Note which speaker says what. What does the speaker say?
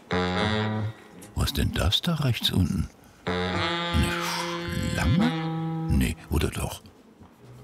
Speaker 1: Was denn das da rechts unten? Eine Schlange? Nee, oder doch?